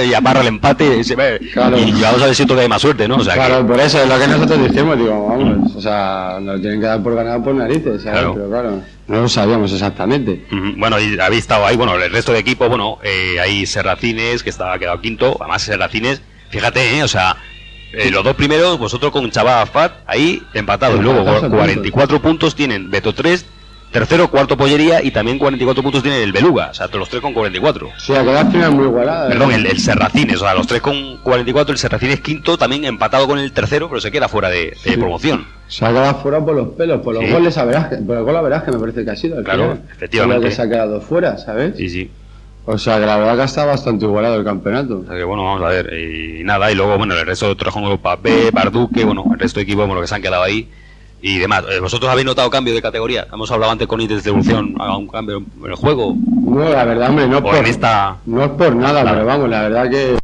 y amarra el empate y se ve. Claro. Y vamos a ver si esto que hay más suerte, ¿no? O sea, claro, por eso es lo que nosotros decimos, digo, vamos, o sea, nos tienen que dar por ganado por narices, ¿sabes? Claro. Pero claro, no lo sabíamos exactamente. Bueno, y habéis estado ahí, bueno, el resto de equipo, bueno, hay Serracines, que ha quedado quinto, además Serracines, fíjate, o sea, los dos primeros, vosotros con Chabá Fat, ahí empatados, y luego 44 puntos tienen Beto 3, tercero, cuarto Pollería, y también 44 puntos tiene el Beluga, o sea, todos los tres con 44. Sí, ha quedado al final muy igualada. Perdón, el Serracines, o sea, los tres con 44, el Serracines quinto, también empatado con el tercero, pero se queda fuera de promoción. Se ha quedado fuera por los pelos, por los goles, por el gol a verás que me parece que ha sido. Claro, final. efectivamente. Es lo que se ha quedado fuera, ¿sabes? Sí, sí. O sea, que la verdad que está bastante igualado el campeonato. O sea que bueno, vamos a ver, y nada, y luego, bueno, el resto de Torrejón Europa B, Barduque, bueno, el resto de equipos, bueno, que se han quedado ahí y demás. ¿Vosotros habéis notado cambio de categoría? Hemos hablado antes con ítems de evolución, ¿haga un cambio en el juego? No, la verdad, hombre, no, O en esta... no es por nada, Claro. pero vamos, la verdad que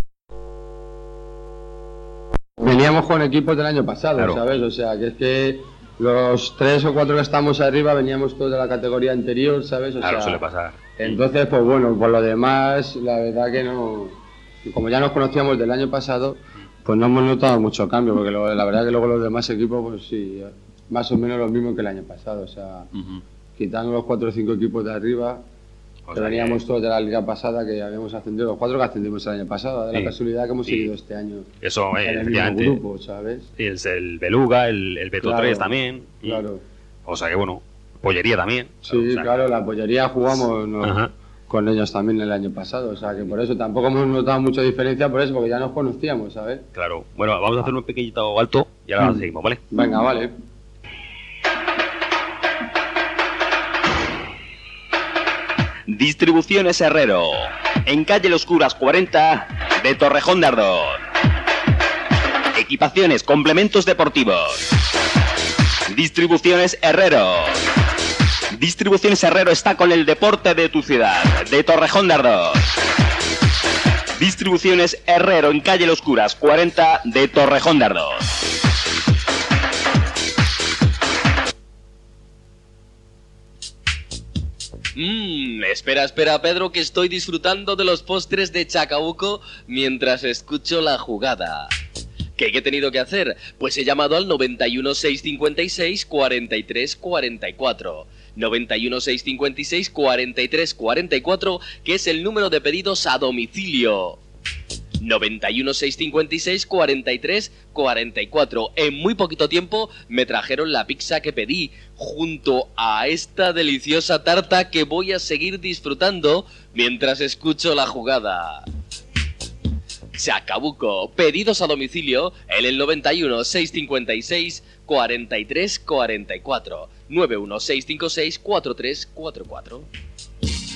veníamos con equipos del año pasado, Claro. ¿sabes? O sea, que es que los 3 o 4 que estamos arriba veníamos todos de la categoría anterior, ¿sabes? O Claro, sea, suele pasar. entonces, pues bueno, por lo demás, la verdad que no... Como ya nos conocíamos del año pasado, pues no hemos notado mucho cambio, porque la verdad que luego los demás equipos, pues sí, más o menos lo mismo que el año pasado. O sea, quitando los 4 o 5 equipos de arriba, O que sea veníamos todos de la liga pasada, que habíamos ascendido, los 4 que ascendimos el año pasado, de Sí. la casualidad que hemos Sí. seguido este año Eso, en el mismo efectivamente. grupo, ¿sabes? Sí, el Beluga, el Beto Claro, 3 también. y- Claro. O sea que bueno, Pollería también. Sí, O sea, claro, la pollería jugamos Ajá. con ellos también el año pasado, o sea que por eso tampoco hemos notado mucha diferencia por eso, porque ya nos conocíamos, ¿sabes? Claro. Bueno, vamos a hacer un pequeñito alto y ahora seguimos, ¿vale? Venga, vale. Distribuciones Herrero, en calle Los Curas 40 de Torrejón de Ardón. Equipaciones, complementos deportivos. Distribuciones Herrero. Distribuciones Herrero está con el deporte de tu ciudad, de Torrejón de Ardón. Distribuciones Herrero, en calle Los Curas 40 de Torrejón de Ardón. Espera, Pedro, que estoy disfrutando de los postres de Chacabuco mientras escucho la jugada. ¿Qué he tenido que hacer? Pues he llamado al 91 656 43 44. 91 656 43 44, que es el número de pedidos a domicilio. 91 656 43 44. En muy poquito tiempo me trajeron la pizza que pedí, junto a esta deliciosa tarta que voy a seguir disfrutando mientras escucho la jugada. Chacabuco, pedidos a domicilio en el 91 656 43 44. 91 656 43 44.